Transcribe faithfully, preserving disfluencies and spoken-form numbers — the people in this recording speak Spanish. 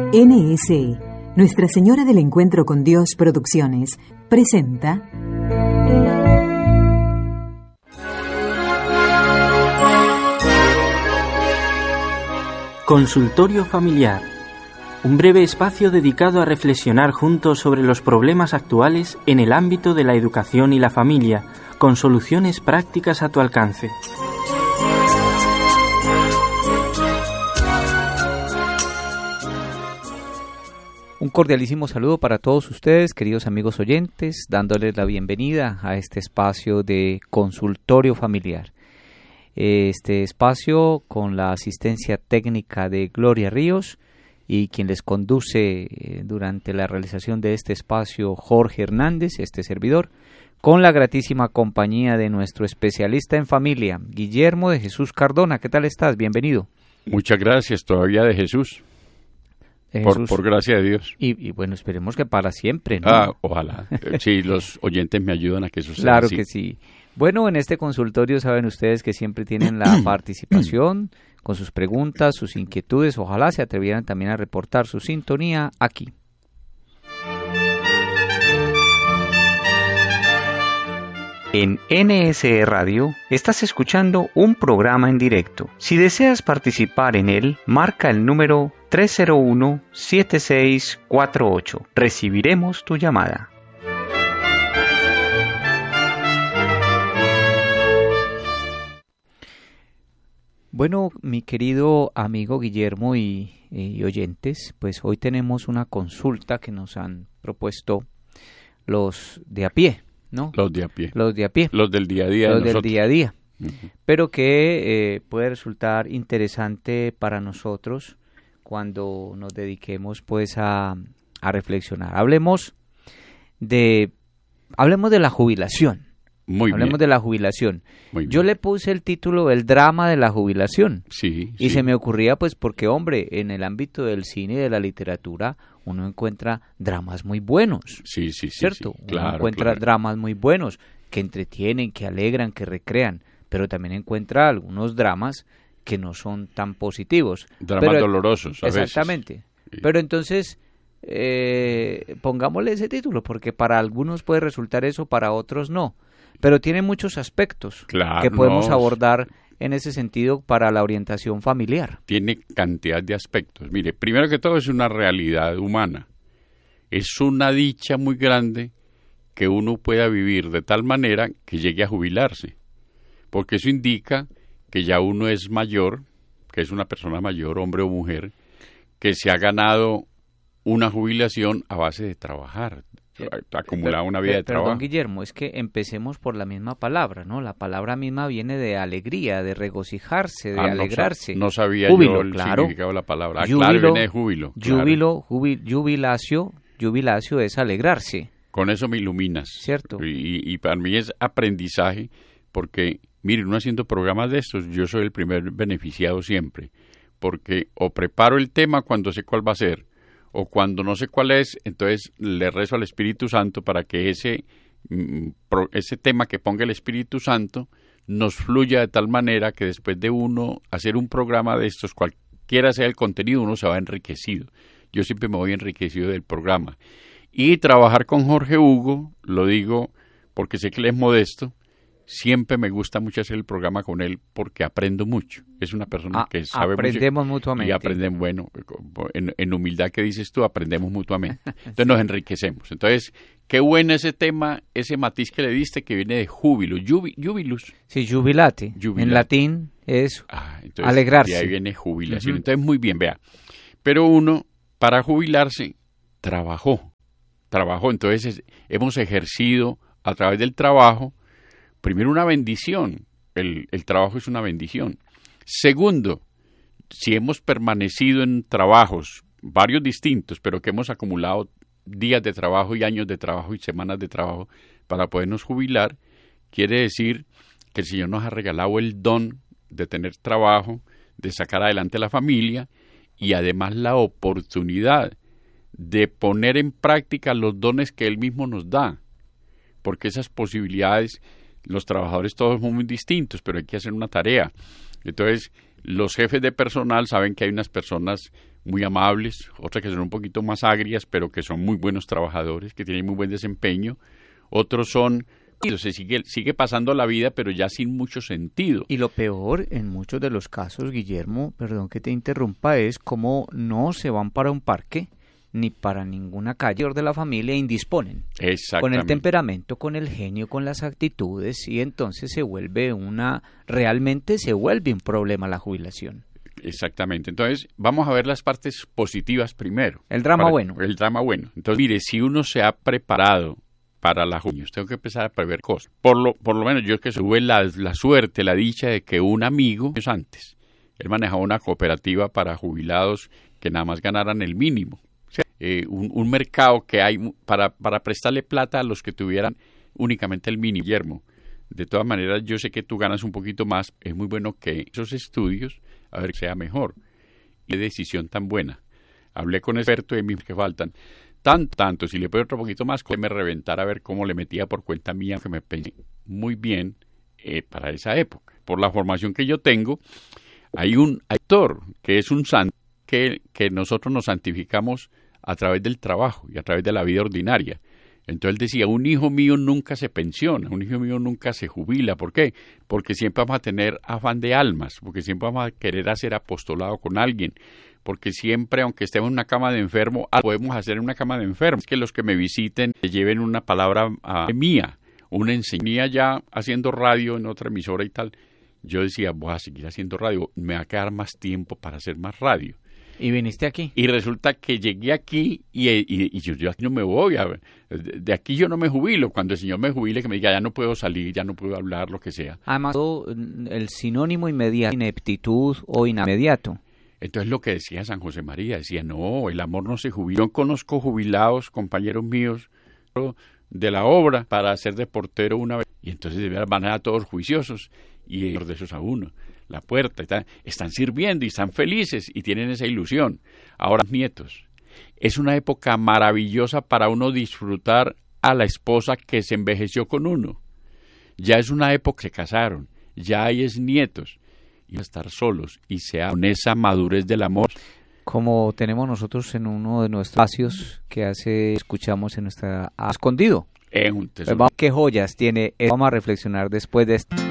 N S E, Nuestra Señora del Encuentro con Dios Producciones, presenta Consultorio Familiar, un breve espacio dedicado a reflexionar juntos sobre los problemas actuales en el ámbito de la educación y la familia, con soluciones prácticas a tu alcance. Un cordialísimo saludo para todos ustedes, queridos amigos oyentes, dándoles la bienvenida a este espacio de Consultorio Familiar. Este espacio con la asistencia técnica de Gloria Ríos y quien les conduce durante la realización de este espacio, Jorge Hernández, este servidor, con la gratísima compañía de nuestro especialista en familia, Guillermo de Jesús Cardona. ¿Qué tal estás? Bienvenido. Muchas gracias, todavía de Jesús. De por, Jesús. por gracia de Dios. Y, y bueno, esperemos que para siempre, ¿no? Ah, ojalá. Sí, los oyentes me ayudan a que eso sea Claro así. que sí. Bueno, en este consultorio saben ustedes que siempre tienen la participación con sus preguntas, sus inquietudes. Ojalá se atrevieran también a reportar su sintonía aquí. En N S E Radio estás escuchando un programa en directo. Si deseas participar en él, marca el número tres cero uno, siete seis cuatro ocho. Recibiremos tu llamada. Bueno, mi querido amigo Guillermo y, y oyentes, pues hoy tenemos una consulta que nos han propuesto los de a pie, ¿no? Los de a pie. Los de a pie. Los del día a día. Los de del nosotros. día a día. Uh-huh. Pero que eh, puede resultar interesante para nosotros cuando nos dediquemos pues a, a reflexionar. Hablemos de, hablemos de la jubilación. Muy Hablemos bien. de la jubilación. Muy bien. Yo le puse el título El drama de la jubilación. Sí, Y sí. se me ocurría pues porque, hombre, en el ámbito del cine y de la literatura uno encuentra dramas muy buenos. Sí, sí, sí. ¿Cierto? sí. Uno Claro, encuentra claro. dramas muy buenos que entretienen, que alegran, que recrean, pero también encuentra algunos dramas que no son tan positivos. Dramas Pero- dolorosos a veces. Exactamente. Sí. Pero entonces, eh, pongámosle ese título, porque para algunos puede resultar eso, para otros no. Pero tiene muchos aspectos Claro, que podemos no. abordar en ese sentido para la orientación familiar. Tiene cantidad de aspectos. Mire, primero que todo es una realidad humana. Es una dicha muy grande que uno pueda vivir de tal manera que llegue a jubilarse. Porque eso indica que ya uno es mayor, que es una persona mayor, hombre o mujer, que se ha ganado una jubilación a base de trabajar, ha acumulado una vida de Perdón, trabajo. Guillermo, es que empecemos por la misma palabra, ¿no? La palabra misma viene de alegría, de regocijarse, de Ah, no sa- alegrarse. No, sabía Júbilo, yo el claro. significado de la palabra. Ah, Júbilo, claro, viene de júbilo. claro. Júbilo, jubi- jubilacio, jubilacio es alegrarse, Con eso me iluminas. ¿cierto? Y, y para mí es aprendizaje, porque, miren, uno haciendo programas de estos, yo soy el primer beneficiado siempre, porque o preparo el tema cuando sé cuál va a ser, o cuando no sé cuál es, entonces le rezo al Espíritu Santo para que ese, mm, pro- ese tema que ponga el Espíritu Santo nos fluya de tal manera que después de uno hacer un programa de estos, cualquiera sea el contenido, uno se va enriquecido. Yo siempre me voy enriquecido del programa. Y trabajar con Jorge Hugo, lo digo porque sé que él es modesto, siempre me gusta mucho hacer el programa con él porque aprendo mucho. Es una persona Ah, que sabe aprendemos mucho. mutuamente. Y aprendemos, bueno, en, en humildad que dices tú, aprendemos mutuamente. Entonces nos enriquecemos. Entonces, qué bueno ese tema, ese matiz que le diste que viene de júbilo, jubi, jubilus. Sí, jubilate. Jubilate. En latín es Ah, entonces, alegrarse. De ahí viene jubilación. Ujú. Entonces, muy bien, vea. Pero uno, para jubilarse, trabajó. Trabajó. Entonces, es- hemos ejercido a través del trabajo, primero, una bendición. El, el trabajo es una bendición. Segundo, si hemos permanecido en trabajos, varios distintos, pero que hemos acumulado días de trabajo y años de trabajo y semanas de trabajo para podernos jubilar, quiere decir que el Señor nos ha regalado el don de tener trabajo, de sacar adelante la familia y además la oportunidad de poner en práctica los dones que Él mismo nos da, porque esas posibilidades, los trabajadores todos son muy distintos, pero hay que hacer una tarea. Entonces, los jefes de personal saben que hay unas personas muy amables, otras que son un poquito más agrias, pero que son muy buenos trabajadores, que tienen muy buen desempeño. Otros son, se sigue, sigue pasando la vida, pero ya sin mucho sentido. Y lo peor, en muchos de los casos, Guillermo, perdón que te interrumpa, es como no se van para un parque, ni para ninguna calle de la familia, indisponen. Exactamente. Con el temperamento, con el genio, con las actitudes, y entonces se vuelve una, realmente se vuelve un problema la jubilación. Exactamente. Entonces, vamos a ver las partes positivas primero. El drama para, bueno. El drama bueno. Entonces, mire, si uno se ha preparado para la jubilación, tengo que empezar a prever cosas. Por lo, por lo menos yo que tuve la, la suerte, la dicha de que un amigo, años antes, él manejaba una cooperativa para jubilados que nada más ganaran el mínimo. O sea, eh, un, un mercado que hay para, para prestarle plata a los que tuvieran únicamente el mínimo. Guillermo, de todas maneras, yo sé que tú ganas un poquito más. Es muy bueno que esos estudios, a ver, sea mejor. Y qué decisión tan buena. Hablé con expertos de mí que faltan. Tanto, tanto, si le puedo otro poquito más, que me reventara a ver cómo le metía por cuenta mía, que me pensé muy bien eh, para esa época. Por la formación que yo tengo, hay un actor que es un santo, que, que nosotros nos santificamos a través del trabajo y a través de la vida ordinaria. Entonces él decía, un hijo mío nunca se pensiona, un hijo mío nunca se jubila. ¿Por qué? Porque siempre vamos a tener afán de almas, porque siempre vamos a querer hacer apostolado con alguien, porque siempre, aunque estemos en una cama de enfermo, algo podemos hacer en una cama de enfermo. Es que los que me visiten lleven una palabra uh, mía, una enseñanza ya haciendo radio en otra emisora y tal. Yo decía, voy a seguir haciendo radio, me va a quedar más tiempo para hacer más radio. ¿Y viniste aquí? Y resulta que llegué aquí y, y, y yo, yo no me voy. A ver, de aquí yo no me jubilo. Cuando el Señor me jubile, que me diga, ya no puedo salir, ya no puedo hablar, lo que sea. Además, el sinónimo inmediato, ineptitud o inmediato. Entonces lo que decía San José María, decía, no, el amor no se jubila. Yo conozco jubilados, compañeros míos, de la obra para ser de portero una vez. Y entonces van a todos juiciosos y de esos a uno. La puerta, está, están sirviendo y están felices y tienen esa ilusión. Ahora, nietos, es una época maravillosa para uno disfrutar a la esposa que se envejeció con uno. Ya es una época que se casaron, ya hay es nietos, y a estar solos y sea con esa madurez del amor. Como tenemos nosotros en uno de nuestros espacios que hace, escuchamos en nuestra... a escondido. En un tesoro. ¿Qué joyas tiene? Vamos a reflexionar después de esto.